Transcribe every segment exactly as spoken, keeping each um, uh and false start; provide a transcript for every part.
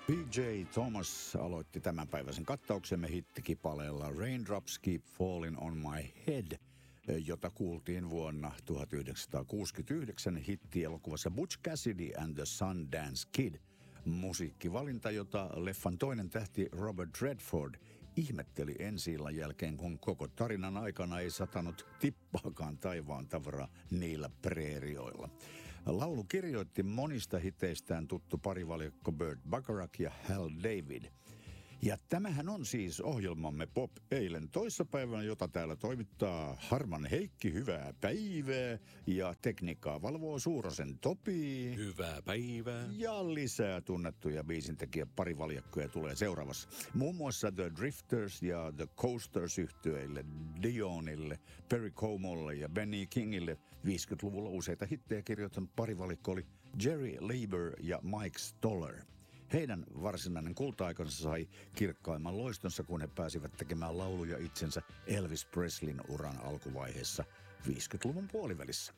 P J Thomas aloitti tämänpäiväisen kattauksemme hittikipaleella Raindrops Keep Falling on My Head, jota kuultiin vuonna tuhatyhdeksänsataakuusikymmentäyhdeksän hittielokuvassa Butch Cassidy and the Sundance Kid. Musiikkivalinta, jota leffan toinen tähti Robert Redford ihmetteli ensi-illan jälkeen, kun koko tarinan aikana ei satanut tippaakaan taivaan tavaraa niillä preerioilla. Laulu kirjoitti monista hiteistään tuttu parivaljakko Burt Bacharach ja Hal David. Ja tämähän on siis ohjelmamme Pop eilen toissapäivänä, jota täällä toimittaa Harman Heikki, hyvää päivää. Ja tekniikkaa valvoo Suurosen Topi. Hyvää päivää. Ja lisää tunnettuja biisintekijä parivaljakkoja tulee seuraavassa. Muun muassa The Drifters ja The Coasters -yhtyeille, Dionille, Perry Comolle ja Benny Kingille. viisikymmentäluvulla useita hittejä kirjoittanut parivalikko oli Jerry Leiber ja Mike Stoller. Heidän varsinainen kulta-aikansa sai kirkkaimman loistonsa, kun he pääsivät tekemään lauluja itsensä Elvis Presleyn uran alkuvaiheessa viisikymmentäluvun puolivälissä.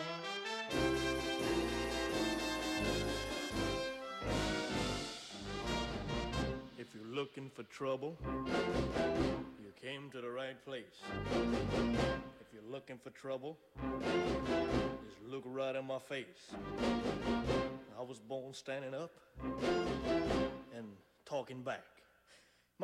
If you're looking for trouble, you came to the right place. If you're looking for trouble, just look right in my face. I was born standing up and talking back.